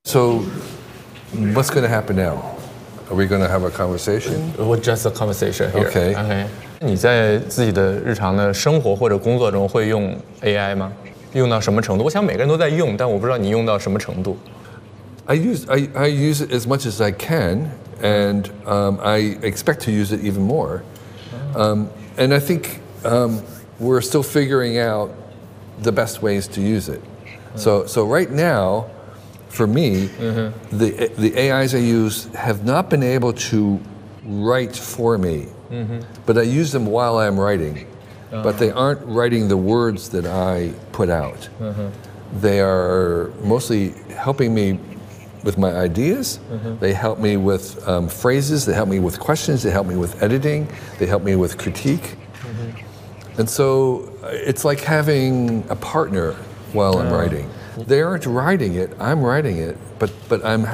So, what's going to happen now? Are we going to have a conversation? Just a conversation here. Okay. OK。你在自己的日常的生活或者工作中会用 AI 吗？用到什么程度？我想每个人都在用，但我不知道你用到什么程度。 I use it as much as I can, and I expect to use it even more. And I think we're still figuring out the best ways to use it. So right now, for me, the AIs I use have not been able to write for me, but I use them while I'm writing. But they aren't writing the words that I put out. They are mostly helping me with my ideas. They help me with phrases. They help me with questions. They help me with editing. They help me with critique. And so it's like having a partner while I'm writing. They aren't writing it. I'm writing it. But I'm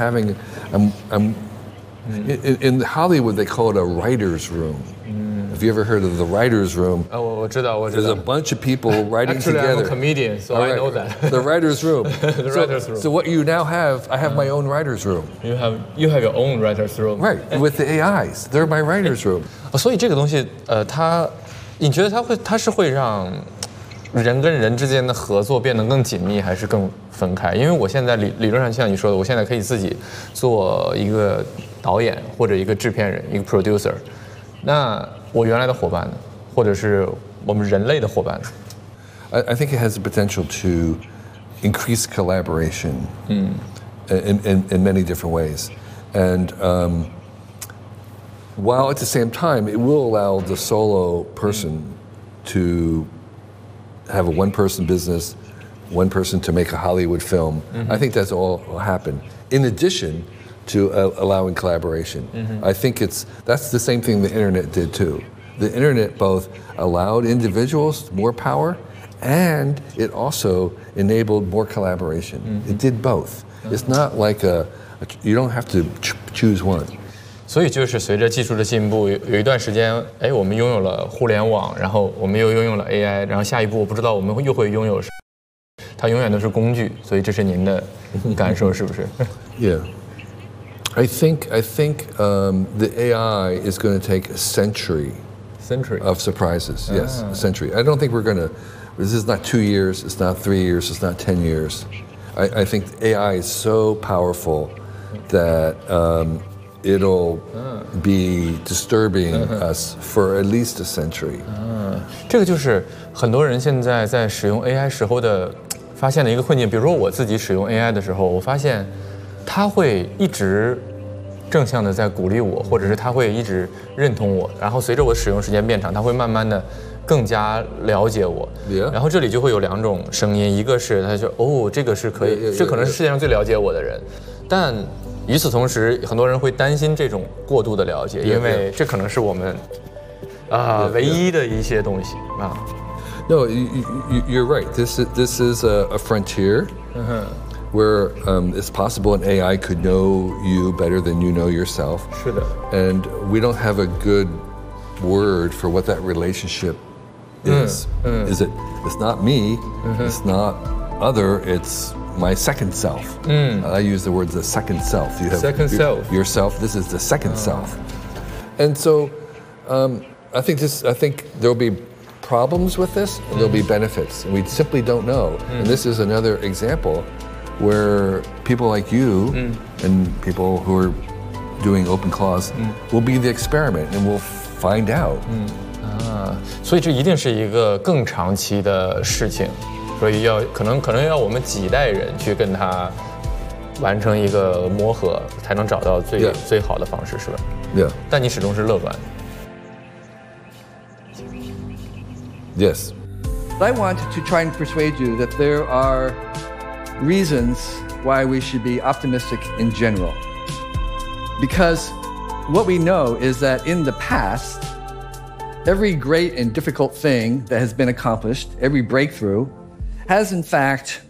in Hollywood they call it a writer's room. Have you ever heard of the writer's room? Oh, 我知道。 There's a bunch of people writing Actually, together. I'm a comedian, so I know that. The writer's room. The writer's room. So what you now have, I have my own writer's room. You have your own writer's room. Right, with the AIs. They're my writer's room. 所以这个东西，你觉得它是会让人跟人之间的合作变得更紧密，还是更分开？因为我现在理论上像你说的，我现在可以自己做一个导演或者一个制片人，一个 producer。那我原来的伙伴呢，或者是我们人类的伙伴呢？ I think it has the potential to increase collaboration in many different ways. And while at the same time, it will allow the solo person to have a one-person business, one person to make a Hollywood film. I think that's all will happen. In addition to allowing collaboration. I think that's the same thing the internet did too. The internet both allowed individuals more power and it also enabled more collaboration. It did both. It's not like you don't have to choose one. 所以就是随着技术的进步，有一段时间，我们拥有了互联网，然后我们又拥有了 AI， 然后下一步我不知道我们又会拥有什么，它永远都是工具，所以这是您的感受是不是？ Yeah. I think the AI is going to take a century of surprises. Yes, a century. I don't think we're going to. This is not 2 years. It's not 3 years. It's not 10 years. I think AI is so powerful that it'll be disturbing us for at least a century. 这个就是很多人现在在使用 AI 时候的发现的一个困境。比如说我自己使用 AI 的时候，我发现他会一直正向的在鼓励我，或者是他会一直认同我，然后随着我使用时间变长，他会慢慢的更加了解我。然后这里就会有两种声音，一个是他说这个是可以，这可能是世界上最了解我的人，但与此同时，很多人会担心这种过度的了解，因为这可能是我们唯一的一些东西啊。 No, you're right. This is a frontier. Where it's possible an AI could know you better than you know yourself. 是的。 And we don't have a good word for what that relationship is. Is it? It's not me. It's not other. It's my second self. I use the word the second self. You have second self. Yourself. This is the second self. And so, I think there'll be problems with this, and there'll be benefits, and we simply don't know. And this is another example where people like you and people who are doing OpenClaws will be the experiment, and we'll find out. 所以这一定是一个更长期的事情，所以可能要我们几代人去跟它完成一个磨合，才能找到最好的方式，是吧？ Yeah. 但你始终是乐观。 Yes. I want to try and persuade you that there are reasons why we should be optimistic in general. Because what we know is that in the past, every great and difficult thing that has been accomplished, every breakthrough, has in fact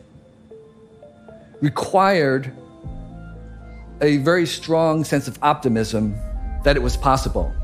required a very strong sense of optimism that it was possible.